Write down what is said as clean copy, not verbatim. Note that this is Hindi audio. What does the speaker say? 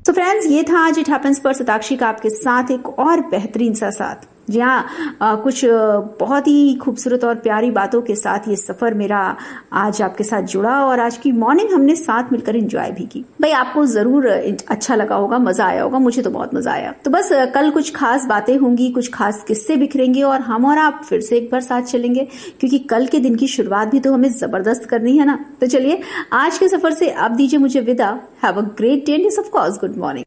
तो फ्रेंड्स, ये था आज इट हैपेंस पर सताक्षी का आपके साथ एक और बेहतरीन सा साथ। जी हाँ, कुछ बहुत ही खूबसूरत और प्यारी बातों के साथ ये सफर मेरा आज आपके साथ जुड़ा और आज की मॉर्निंग हमने साथ मिलकर एंजॉय भी की। भाई आपको जरूर अच्छा लगा होगा, मजा आया होगा, मुझे तो बहुत मजा आया। तो बस कल कुछ खास बातें होंगी, कुछ खास किस्से बिखरेंगे और हम और आप फिर से एक बार साथ चलेंगे, क्योंकि कल के दिन की शुरुआत भी तो हमें जबरदस्त करनी है ना। तो चलिए आज के सफर से अब दीजिए मुझे विदा। Have a great day end of course good morning.